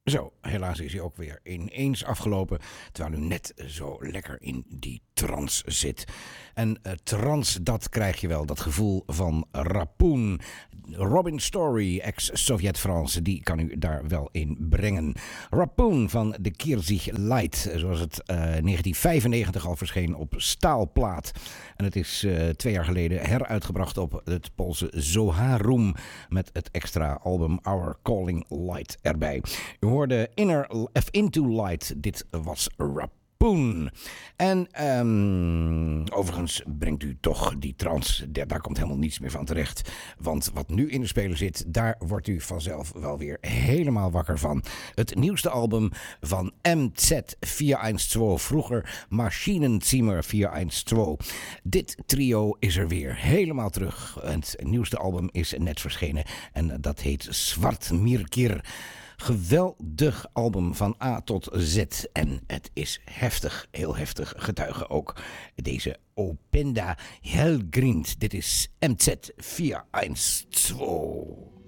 Zo, helaas is hij ook weer ineens afgelopen, terwijl u net zo lekker in die trance zit. En trance, dat krijg je wel, dat gevoel van Rapoon. Robin Story, ex-Sovjet-France, die kan u daar wel in brengen. Rapoon van de Kirzig Light, zoals het 1995 al verscheen op staalplaat. En het is 2 jaar geleden heruitgebracht op het Poolse Zoharum met het extra album Our Calling Light erbij. U hoorde Into Light, dit was Rapoon. En overigens brengt u toch die trance, daar komt helemaal niets meer van terecht. Want wat nu in de speler zit, daar wordt u vanzelf wel weer helemaal wakker van. Het nieuwste album van MZ412, vroeger Maschinenzimmer 412. Dit trio is er weer helemaal terug. Het nieuwste album is net verschenen en dat heet Zwart Mirkir. Geweldig album van A tot Z. En het is heftig, heel heftig. Getuige ook deze Openda Helgrind. Dit is MZ412.